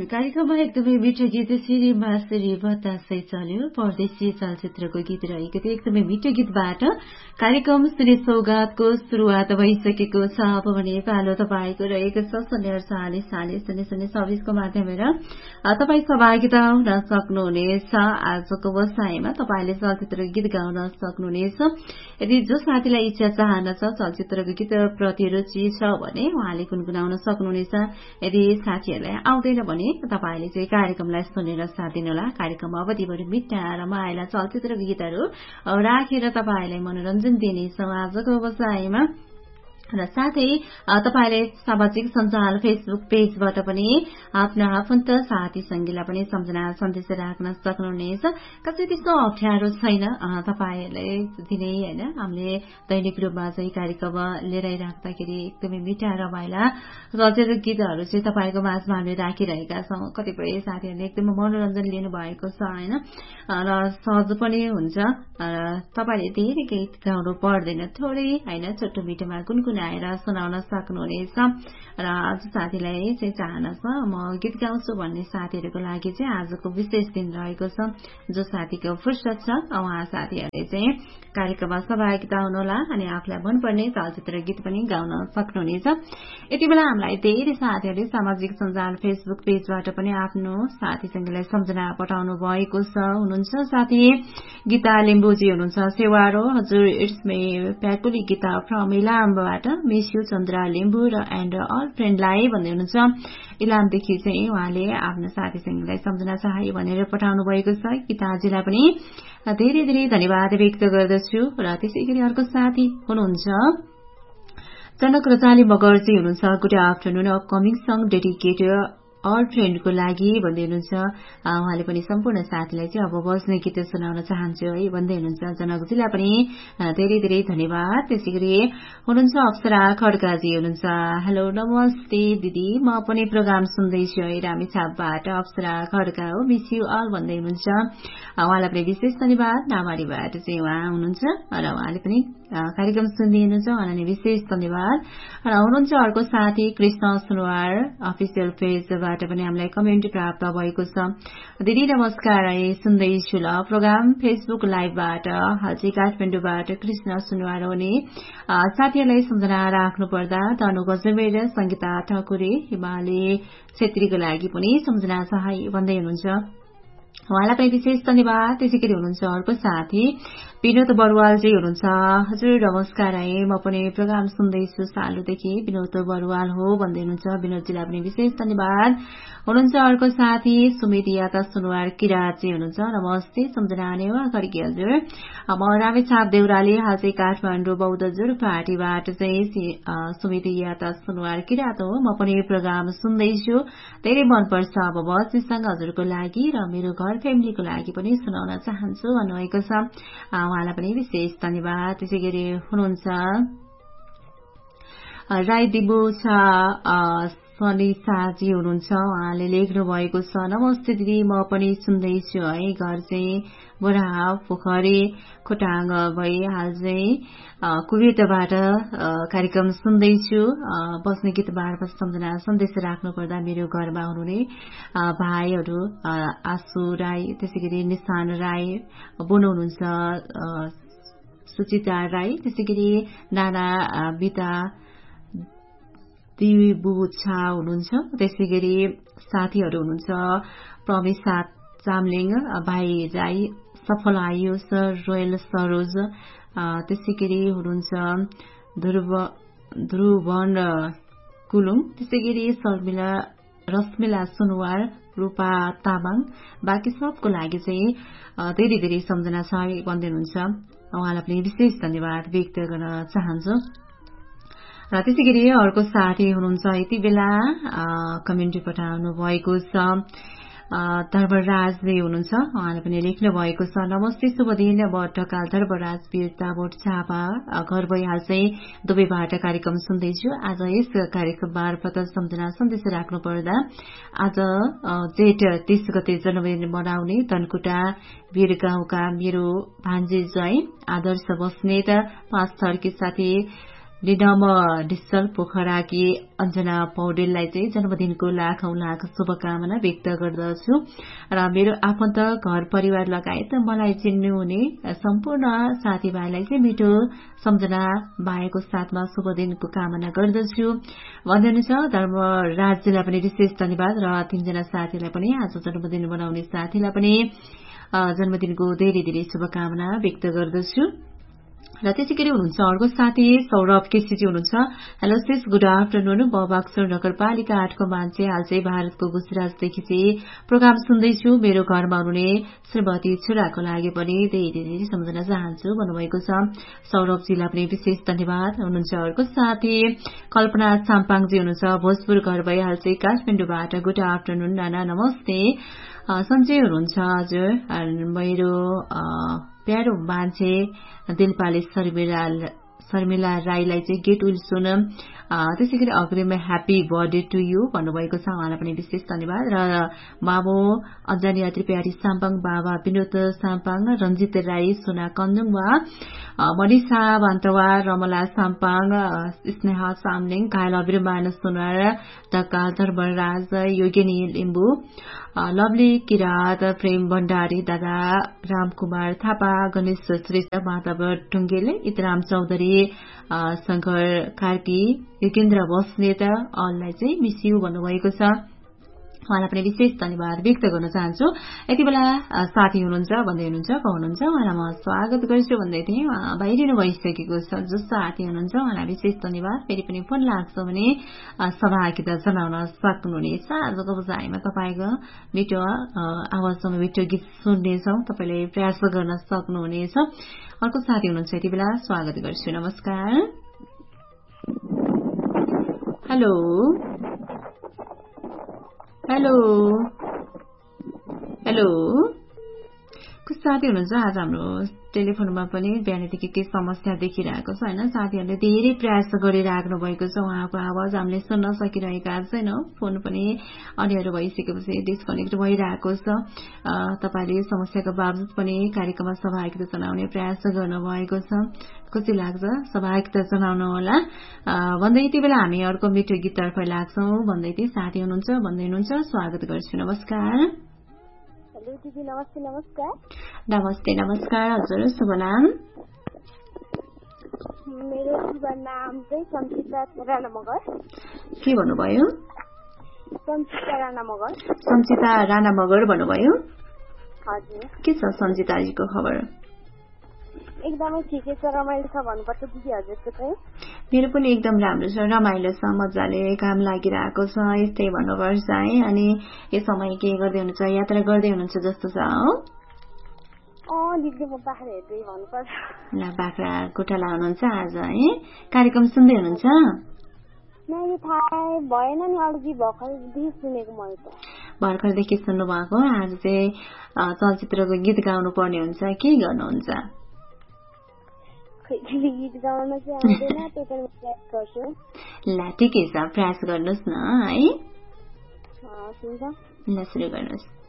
कार्यक्रममा एकदमै मिठो गीत सिरी मासरी बतासै चल्यो। परदेशी चलचित्रको गीत रहेको थियो। एकदमै मिठो गीतबाट कार्यक्रम श्री सौगातको शुरूआत भइसकेको छ। अब भने पालो तपाईँको रहेको छ 04840 माध्यमबाट तपाईँ सहभागिता हुन सक्नुहुनेछ। आजको बसाइमा तपाईँले चलचित्रको गीत गाउन सक्नुहुनेछ। यदि जो साथीलाई इच्छा चाहना छ चलचित्रको गीत प्रति रुचि छ भने उहाँले गुनगुनाउन सक्नुहुनेछ। यदि साथीहरूलाई आउँदैन भने तपाईले चाहिँ कार्यक्रमलाई सुनेर साथ दिनुहोला। कार्यक्रम अवधिभरि मिठा र मायाला चलचित्रको गीतहरू राखेर तपाईँलाई मनोरञ्जन दिनेछौँ आजको बसाइमा। र साथै तपाईले सामाजिक सञ्जाल फेसबुक पेजबाट पनि आफ्ना आफन्त साथी संगीलाई पनि सम्झना सन्देश राख्न सक्नुहुनेछ। कसै त्यस्तो अप्ठ्यारो छैन तपाईहरुलाई दिने हैन। हामीले दैनिक रूपमा चाहिँ कार्यक्रम लिएर राख्दाखेरि एकदमै मिठा रमाइला चलचित्र गीतहरू चाहिँ तपाईको माझमा हामीले राखिरहेका छौं। कतिपय साथीहरूले एकदमै मनोरञ्जन लिनु भएको छ हैन र सहज पनि हुन्छ। तपाईले धेरै गीत गाउनु पर्दैन, थोरै हैन छोटो मिठोमा गुनगुनाएर सुनाउन सक्नुहुनेछ। र आज साथीलाई चाहिँ चाहना छ म गीत गाउँछु भन्ने साथीहरूको लागि चाहिँ आजको विशेष दिन रहेको छ। जो साथीको फुर्सद छ उहाँ साथीहरूले चाहिँ कार्यक्रममा सहभागिता हुनुहोला अनि आफूलाई मनपर्ने चलचित्र गीत पनि गाउन सक्नुहुनेछ। यति बेला हामीलाई धेरै साथीहरूले सामाजिक सञ्जाल फेसबुक पेजबाट पनि आफ्नो साथीसँगलाई सम्झना पठाउनु भएको छ। हुनुहुन्छ साथी गीता लिम्बुजी हुनुहुन्छ सेवारो। हजुर it's may Pyakuli Gita from इलामबाट miss you Chandra Limbu र एन्ड अल फ्रेन्डलाई भन्दै हुनुहुन्छ। इलामदेखि चाहिँ उहाँले आफ्नो साथीसँगलाई सम्झना चाहे भनेर पठाउनु भएको छ। गीताजीलाई पनि धेरै धेरै धन्यवाद व्यक्त गर्दछु। र त्यसै गरी अर्को साथी हुनुहुन्छ जनक रजाली मगरजी हुनुहुन्छ। Good afternoon upcoming song dedicated all फ्रेन्डको लागि भन्दै हुनुहुन्छ। उहाँले पनि सम्पूर्ण साथीलाई चाहिँ अब बज्ने गीत सुनाउन चाहन्छु है भन्दै हुनुहुन्छ। जनकजीलाई पनि धेरै धेरै धन्यवाद। त्यसै गरी हुनुहुन्छ अप्सरा खड्काजी हुनुहुन्छ। हेलो नमस्ते दिदी, म पनि प्रोग्राम सुन्दैछु है रामेछापबाट अप्सरा खड्का हो। मिस यू अल भन्दै हुनुहुन्छ। उहाँलाई पनि विशेष धन्यवाद। नामारीबाट चाहिँ उहाँ हुनुहुन्छ र उहाँले पनि कार्यक्रम सुन्दै हुनुहुन्छ। उहाँलाई विशेष धन्यवाद। र हुनुहुन्छ अर्को साथी कृष्ण सुनवार अफिसियल पेजबाट पनि हामीलाई कमेन्ट प्राप्त भएको छ। दिदी नमस्कार है, सुन्दैछु ल प्रोग्राम फेसबुक लाइभबाट। हालची काठमाडौँबाट कृष्ण सुनवार हुने साथीहरूलाई सम्झना राख्नु पर्दा तनु गजमेर संगीता ठकुरी हिमाली छेत्रीको लागि पनि सम्झना चाहे भन्दै हुनुहुन्छ। उहाँलाई पनि विशेष धन्यवाद। त्यसै गरी हुनुहुन्छ अर्को साथी विनोद बरुवालजी हुनुहुन्छ। हजुर नमस्कार है, म पनि प्रोग्राम सुन्दैछु सालुदेखि विनोद बरुवाल हो भन्दै हुनुहुन्छ। विनोदजीलाई पनि विशेष धन्यवाद। हुनुहुन्छ अर्को साथी सुमित याता सुनवार किराँतजी हुनुहुन्छ। नमस्ते सम्झना नेवा खड्की हजुर। म रामेछाप देउराली हाल चाहिँ काठमाडौँ बौद्ध जुर पार्टीबाट चाहिँ सुमित याता सुनवार किराँत हो। म पनि प्रोग्राम सुन्दैछु, धेरै मनपर्छ। अब बस्नेसँग हजुरको लागि र मेरो घर फ्यामिलीको लागि पनि सुनाउन चाहन्छु भन्नुभएको छ। उहाँलाई पनि विशेष धन्यवाद। त्यसै गरी हुनुहुन्छ राई दिबु सनिसाजी हुनुहुन्छ। उहाँले लेख्नु भएको छ नमस्ते दिदी, म पनि सुन्दैछु है। घर चाहिँ बुढा पोखरी खोटाङ भई हाल चाहिँ कुवेतबाट कार्यक्रम सुन्दैछु। बस्ने गीत मार्फत सम्झना सन्देश राख्नु पर्दा मेरो घरमा हुनुहुने भाइहरू आशु राई, त्यसै गरी निशान राई बोनो हुनुहुन्छ, सुचिता राई, त्यसै गरी नाना बिता दिबुछा हुनुहुन्छ। त्यसै गरी साथीहरू हुनुहुन्छ प्रमिसा चामलिङ, भाइ राई, सफल आयुष, रोयल सरोज, त्यसै गरी हुनुहुन्छ ध्रुवन कुलुङ, त्यसै गरी शर्मिला रश्मिला सुनवार, रूपा तामाङ, बाँकी सबको लागि चाहिँ धेरै धेरै सम्झना छ भन्दै हुनुहुन्छ। उहाँलाई पनि विशेष धन्यवाद व्यक्त गर्न चाहन्छु। र त्यसै गरी अर्को साथी हुनुहुन्छ यति बेला कमेन्ट पठाउनु भएको छ धर्मराजले हुनुहुन्छ। उहाँले पनि लेख्नु भएको छ नमस्ते शुभ दिन, म ढकाल धर्मराज वीरता बोट छापा घर भइहाल चाहिँ दुबईबाट कार्यक्रम सुन्दैछु। आज यस कार्यक्रम मार्फत सम्झना सन्देश राख्नु पर्दा आज जेठ 30 गते जन्मदिन मनाउने धनकुटा वीर गाउँका मेरो भान्जी जय आदर्श बस्नेत 5 थरकी साथी लिडम डिसल पोखराकी अञ्जना पौडेललाई चाहिँ जन्मदिनको लाखौं लाख शुभकामना व्यक्त गर्दछु र मेरो आफन्त घर परिवार लगायत मलाई चिन्नुहुने सम्पूर्ण साथीभाइलाई चाहिँ मिठो सम्झना भएको साथमा शुभ दिनको कामना गर्दछु भन्दै हुनुहुन्छ। धर्मराजजीलाई पनि विशेष धन्यवाद र 3 जना साथीलाई पनि आज जन्मदिन मनाउने साथीलाई पनि जन्मदिनको धेरै धेरै शुभकामना व्यक्त गर्दछु। र त्यसै गरी हुनुहुन्छ अर्को साथी सौरभ केसीजी हुनुहुन्छ। Hello cease, good afternoon. बबाक्सर नगरपालिका 8 को मान्छे, हाल चाहिँ भारतको गुजरातदेखि चाहिँ प्रोग्राम सुन्दैछु। मेरो घरमा हुने श्रीमती छोराको लागि पनि धेरै धेरै सम्झना चाहन्छु भन्नुभएको छ। सौरभजीलाई पनि विशेष धन्यवाद। हुनुहुन्छ अर्को साथी कल्पना साम्पाङजी हुनुहुन्छ। भोजपुर घर भई हाल चाहिँ काठमाडौँबाट गुड आफ्टरनुन नाना, नमस्ते। सन्चै हुनुहुन्छ हजुर। मेरो प्यारो मान्छे दिलपाले शर्मिला राईलाई चाहिँ गेट विल सुन, त्यसै गरी अग्रिममा ह्याप्पी बर्थडे टु यु भन्नुभएको छ। उहाँलाई पनि विशेष धन्यवाद। र मामो अञ्जनी त्रिप्यारी साम्पाङ, बाबा विनोद साम्पाङ, रञ्जित राई, सोना कन्दुङवा, मनिषा बान्तवा, रमला साम्पाङ, स्नेहा सामलिङ, घायल अभिमान सुनवार, ढका धर्मराज, योगिनी लिम्बू, लवली किरात, प्रेम भण्डारी, दादा रामकुमार थापा, गणेश श्रेष्ठ, माधव ढुङ्गेल, इतराम चौधरी, शंकर कार्की, योगेन्द्र बस्नेत, अललाई चाहिँ मिस यु भन्नुभएको छ। उहाँलाई पनि विशेष धन्यवाद व्यक्त गर्न चाहन्छु। यति बेला साथी हुनुहुन्छ भन्दै हुनुहुन्छ, कहनुहुन्छ उहाँलाई म स्वागत गर्छु भन्दै थिएँ, उहाँ बाहिरिनु भइसकेको छ। जो साथी हुनुहुन्छ उहाँलाई विशेष धन्यवाद। फेरि पनि फोन लाग्छ भने सहभागिता जनाउन सक्नुहुनेछ। आजको बजाइमा तपाईँको मिठो आवाजसँग मिठो गीत सुन्नेछौँ, तपाईँले प्रयास गर्न सक्नुहुनेछ। अर्को साथी हुनुहुन्छ, यति बेला स्वागत गर्छु। नमस्कार। हेलो हेलो हेलो, कुछ साथी हुनुहुन्छ। आज हाम्रो टेलिफोनमा पनि बिहानदेखि केही समस्या देखिरहेको छ होइन। साथीहरूले धेरै प्रयास गरिराख्नु भएको छ, उहाँको आवाज हामीले सुन्न सकिरहेका छैनौँ। फोन पनि अनिवार्य भइसकेपछि डिस्कनेक्ट भइरहेको छ। तपाईँले समस्याको बावजुद पनि कार्यक्रममा सहभागिता जनाउने प्रयास गर्नुभएको छ। खुसी लाग्छ, सहभागिता जनाउनु होला भन्दै यति बेला हामी अर्को मिठो गीततर्फ लाग्छौँ। भन्दै थिए साथी हुनुहुन्छ, भन्दै हुनुहुन्छ, स्वागत गर्छु। नमस्कार। दिदी नमस्ते। नमस्कार। नमस्ते नमस्कार। हजुर शुभ नाम? मेरो शुभ नाम चाहिँ संचिता राणा मगर। के भन्नुभयो? संचिता राणा मगर। संचिता राणा मगर भन्नुभयो। हजुर। के छ संचिताजीको खबर? एकदमै ठिकै छ, रमाइलो छ भन्नुपर्छ दिदी। हजुरको चाहिँ? मेरो पनि एकदम राम्रो छ, रमाइलो छ, मजाले काम लागिरहेको छ, यस्तै भन्नुपर्छ है। अनि यो समय के गर्दै हुनुहुन्छ? यात्रा गर्दै हुनुहुन्छ जस्तो छ हो? दिदी म बाख्रा हेर्दै भन्नुपर्छ। ल, बाख्रा गोठाला हुनुहुन्छ आज है? कार्यक्रम सुन्दै हुनुहुन्छ? मैले थाहा भएन नि, अघि भर्खरदेखि सुनेको मैले त। भर्खरदेखि सुन्नु भएको। आज चाहिँ चलचित्रको गीत गाउनु पर्ने हुन्छ, के गर्नुहुन्छ? गीत गाउन चाहिँ आउँदैन, त्यही पनि प्रयास गर्छु। ल ठिकै छ, प्रयास गर्नुहोस् न है। सुन्छ। ल सुरु गर्नुहोस्।